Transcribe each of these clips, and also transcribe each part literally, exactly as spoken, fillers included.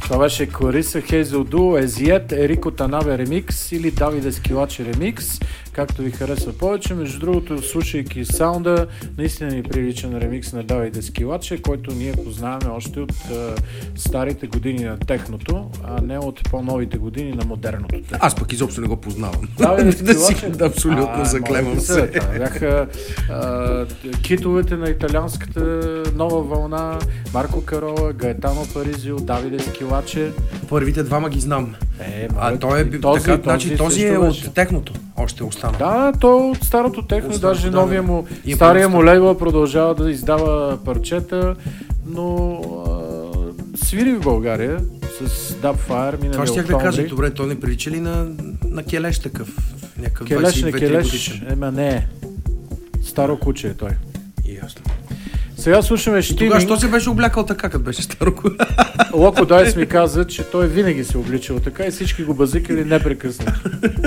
Това беше Клариса Хейзелду, Езиет, Ерико Танабе ремикс или Давиде Скилаче ремикс, както ви харесва повече. Между другото, слушайки саунда, наистина ни прилича на ремикс на Давиде Скилаче, който ние познаваме още от а, старите години на техното, а не от по-новите години на модерното техно. Аз пък изобщо не го познавам. Давиде Скилаче? Да, абсолютно, заклевам се. Бяха а, китовете на италианската нова вълна, Марко Карола, Гаетано Паризио, Давиде Скилаче. Първите двама ги знам. Е, а той е този, така, този, значи, този е беше от техното. Още остана. Да, то от старото техно, Остана, даже да, новия да. му, И стария просто му лейбъл продължава да издава парчета, но а, свири в България с Dubfire минали това ще октомври. да кажа, добре, той не прилича ли на, на Келеш такъв? Някакъв Келеш не двайсет и две Келеш, годишен. ема не е. Старо куче е той. Ясно. Сега слушаме Штиминг. Тогава, що се беше облякал така, като беше старо? Локо Дайс ми каза, че той винаги се обличал така и всички го базикали непрекъснато.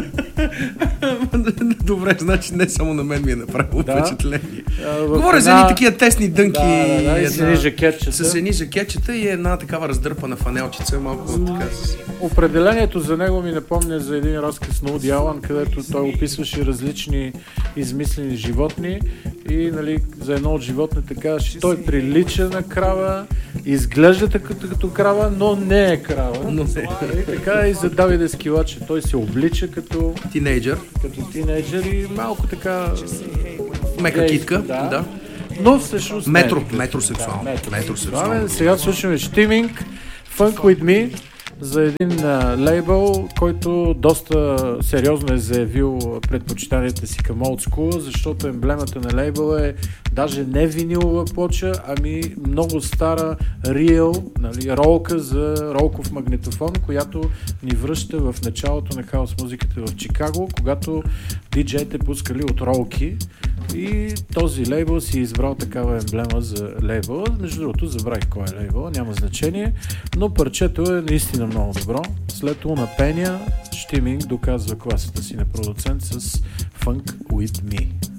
Добре, значи не само на мен ми е направило Да. впечатление. А, Говоря една... за едни такива тесни дънки. Да, да, да, и една... с едни жакетчета. С едни жакетчета и една такава раздърпана фанелчица, малко така. Определението за него ми напомня за един разказ на Уди Алън, където той описваше различни измислени животни и нали, за едно от животните казваше, той прилича на крава, изглежда като, като крава, но не е крава. Но не. И така и за Давиде Скилаче. Той се облича като, Тинейджър. като тинейджър и малко така... Мека гейско, китка. да. Да. Но всъщност Метро, не е. метросексуал. Да, метро. Метросексуал. Да, сега слушаме Штиминг, Funk With Me, за един а, лейбъл, който доста сериозно е заявил предпочитанията си към Old School, защото емблемата на лейбъла е даже не винилова плоча, ами много стара real, нали, ролка за ролков магнитофон, която ни връща в началото на хаос музиката в Чикаго, когато диджеите пускали от ролки и този лейбъл си е избрал такава емблема за лейбъла. Между другото, забравих кой е лейбъл, няма значение, но парчето е наистина много добро. След Луна Пеня, Штиминг доказва класата си на продуцент с Funk With Me.